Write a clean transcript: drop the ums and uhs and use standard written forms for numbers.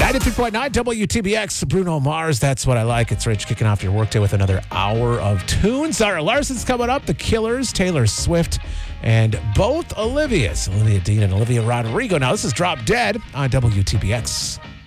93.9 WTBX, Bruno Mars, That's What I Like. It's Rich kicking off your workday with another hour of tunes. Zara Larson's coming up, The Killers, Taylor Swift, and both Olivia's, Olivia Dean and Olivia Rodrigo. Now, this is Drop Dead on WTBX.